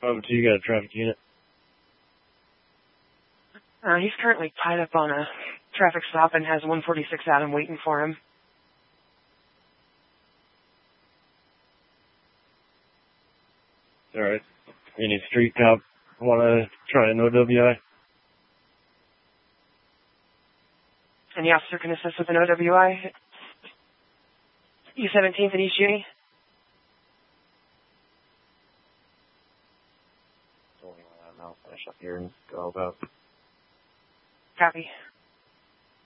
502, you got a traffic unit? He's currently tied up on a traffic stop and has 146 Adam waiting for him. All right. Any street cop want to try an OWI? Any officer can assist with an OWI? E17th and East Uni? I'll finish up here and go about. Copy.